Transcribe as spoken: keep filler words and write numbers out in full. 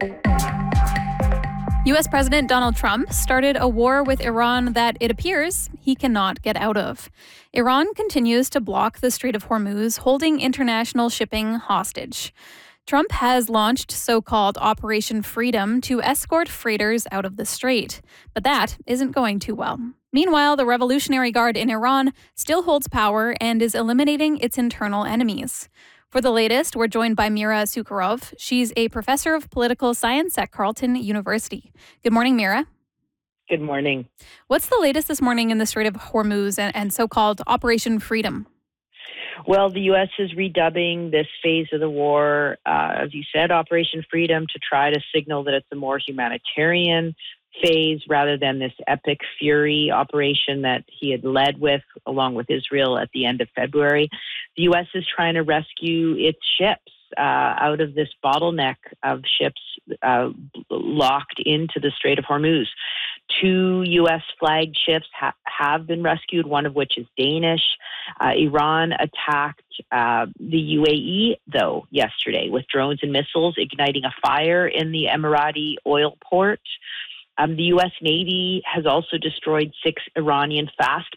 U S. President Donald Trump started a war with Iran that it appears he cannot get out of. Iran continues to block the Strait of Hormuz, holding international shipping hostage. Trump has launched so-called Operation Freedom to escort freighters out of the strait, but that isn't going too well. Meanwhile, the Revolutionary Guard in Iran still holds power and is eliminating its internal enemies. For the latest, we're joined by Mira Sukharov. She's a professor of political science at Carleton University. Good morning, Mira. Good morning. What's the latest this morning in the Strait of Hormuz and, and so-called Operation Freedom? Well, the U S is redubbing this phase of the war, uh, as you said, Operation Freedom, to try to signal that it's a more humanitarian phase rather than this epic fury operation that he had led with, along with Israel, at the end of February. The U S is trying to rescue its ships uh, out of this bottleneck of ships uh, locked into the Strait of Hormuz. Two U S flagged ships ha- have been rescued, one of which is Danish. Uh, Iran attacked uh, the U A E, though, yesterday with drones and missiles, igniting a fire in the Emirati oil port. Um, the U S. Navy has also destroyed six Iranian fast